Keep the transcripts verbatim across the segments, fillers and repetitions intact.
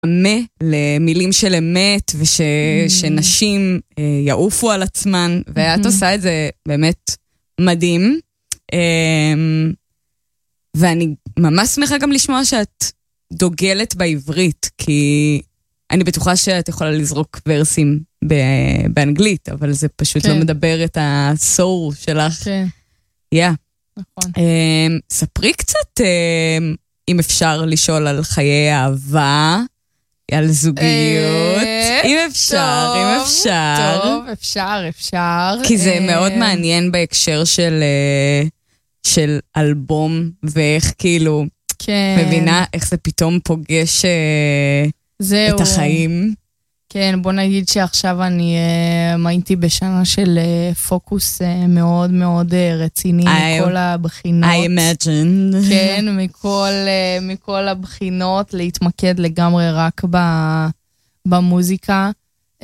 מה למילים של אמת, ושנשים יעופו על עצמן, ואת עושה את זה באמת מדהים. ואני ממש שמחה גם לשמוע שאת דוגלת בעברית, כי אני בטוחה שאת יכולה לזרוק ורסים באנגלית, אבל זה פשוט לא מדבר את הסור שלך. כן. יא. נכון. ספרי קצת, אם אפשר לשאול על חיי אהבה, על זוגיות, אם אפשר, אם אפשר. טוב, אפשר, אפשר. כי זה מאוד מעניין בהקשר של, של אלבום, ואיך כאילו, מבינה איך זה פתאום פוגש את החיים. כן, בוא נגיד שעכשיו אני uh, הייתי בשנה של uh, פוקוס uh, מאוד מאוד uh, רציני I, מכל הבחינות. I imagine. כן, מכל, uh, מכל הבחינות, להתמקד לגמרי רק ב, במוזיקה. Uh,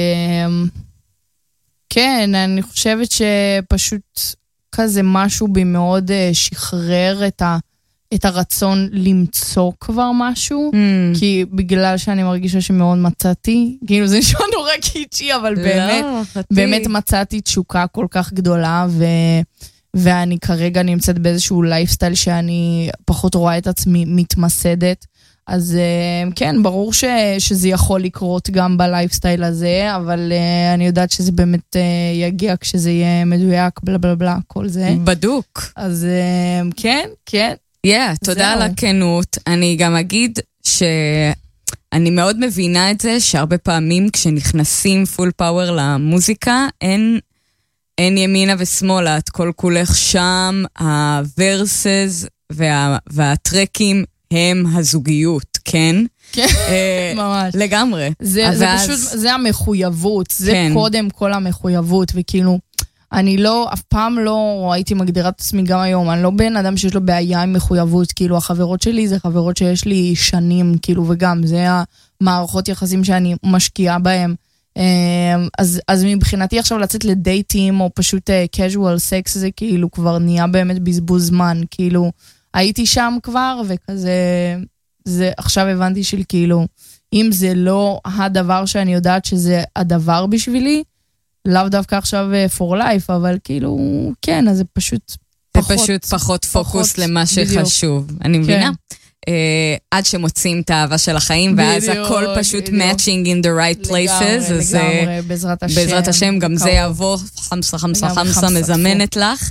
כן, אני חושבת שפשוט כזה משהו בי מאוד uh, שחרר את ה... את הרצון למצוא כבר משהו, mm. כי בגלל שאני מרגישה שמאוד מצאתי, כאילו זה נשמע נורא קיצ'י, אבל לא, באמת, באמת מצאתי תשוקה כל כך גדולה, ו, ואני כרגע נמצאת באיזשהו לייפסטייל שאני פחות רואה את עצמי מתמסדת, אז כן, ברור ש, שזה יכול לקרות גם בלייפסטייל הזה, אבל אני יודעת שזה באמת יגיע כשזה יהיה מדויק, בלה בלה בלה, כל זה. בדוק. אז כן, כן. כן, yeah, תודה על הכנות. אני גם אגיד שאני מאוד מבינה את זה, שהרבה פעמים כשנכנסים פול פאוור למוזיקה, אין, אין ימינה ושמאלה, את כל כולך שם, הוורסס וה, והטרקים הם הזוגיות, כן? כן, ממש. לגמרי. זה, זה פשוט, זה המחויבות, זה כן. קודם כל המחויבות, וכאילו... אני לא, אף פעם לא הייתי מגדירה את עצמי גם היום, אני לא בן אדם שיש לו בעיה עם מחויבות, כאילו החברות שלי זה חברות שיש לי שנים, כאילו וגם זה המערכות יחסים שאני משקיעה בהם, אז, אז מבחינתי עכשיו לצאת לדייטים או פשוט casual sex זה כאילו כבר נהיה באמת בזבוז זמן, כאילו הייתי שם כבר וכזה, זה עכשיו הבנתי של כאילו, אם זה לא הדבר שאני יודעת שזה הדבר בשבילי, לאו דווקא עכשיו for life, אבל כאילו, כן, אז זה פשוט פחות... זה פשוט פחות פוקוס למה שחשוב. אני מבינה. עד שמוצאים את האהבה של החיים, ואז הכל פשוט matching in the right places. לגמרי, בעזרת השם. בעזרת השם, גם זה יבוא, חמסה, חמסה, חמסה, מזמנת לך.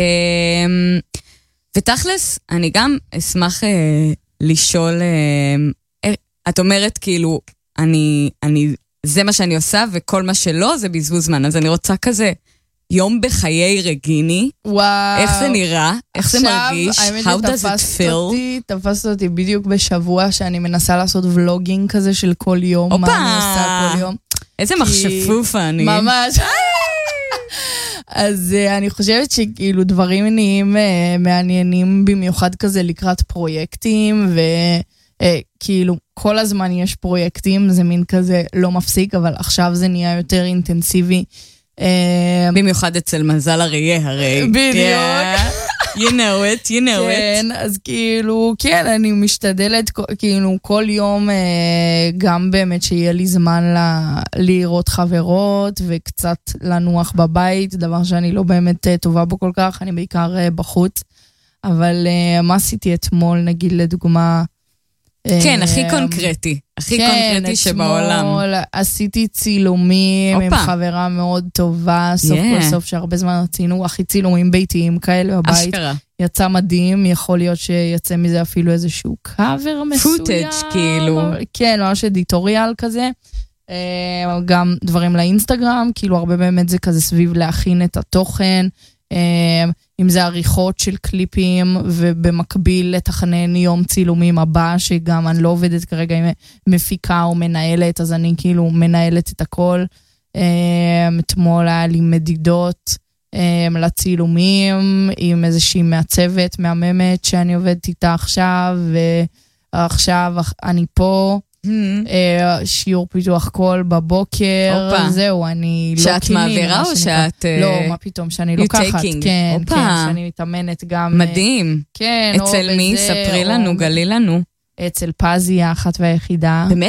ותכלס, אני גם אשמח לשאול, את אומרת כאילו, אני... זה מה שאני עושה, וכל מה שלא זה בזבוז זמן. אז אני רוצה כזה, יום בחיי רגיני. וואו. איך זה נראה? איך זה מרגיש? How does it feel? תפסת אותי בדיוק בשבוע שאני מנסה לעשות ולוגינג כזה של כל יום. אופה. מה אני עושה כל יום. איזה מחשפופה אני. ממש. אז אני חושבת שכאילו דברים נהיים מעניינים במיוחד כזה לקראת פרויקטים ו... כאילו כל הזמן יש פרויקטים, זה מין כזה לא מפסיק, אבל עכשיו זה נהיה יותר אינטנסיבי. במיוחד אצל מזל אריה הרי. בדיוק. You know it, you know it. כן, אז כאילו, כן, אני משתדלת כאילו כל יום גם באמת שיהיה לי זמן לראות חברות וקצת לנוח בבית, דבר שאני לא באמת טובה בו כל כך, אני בעיקר בחוץ. אבל מה עשיתי אתמול, נגיד לדוגמה, כן, הכי קונקרטי, הכי קונקרטי שבעולם. כן, אתמול עשיתי צילומים עם חברה מאוד טובה, סוף כל סוף שהרבה זמן רצינו, הכי צילומים ביתיים כאלה בבית. יצא מדהים, יכול להיות שיצא מזה אפילו איזשהו קאבר מסוים. פוטאג' כאילו. כן, ממש אדיטוריאל כזה. גם דברים לאינסטגרם, כאילו הרבה באמת זה כזה סביב להכין את התוכן, אם זה עריכות של קליפים, ובמקביל לתכנן יום צילומים הבא, שגם אני לא עובדת כרגע עם מפיקה או מנהלת, אז אני כאילו מנהלת את הכל. אתמול היה לי מדידות לצילומים, עם איזושהי מעצבת, מהממת, שאני עובדת איתה עכשיו, ועכשיו אני פה, שיעור פיתוח קול בבוקר, זהו, אני לא שאת מעבירה או שאת... לא, מה פתאום, שאני לוקחת, כן, כן, שאני מתאמנת גם... מדהים. כן. אצל מי? ספרי לנו, גלי לנו. אצל פזי האחת והיחידה. באמת?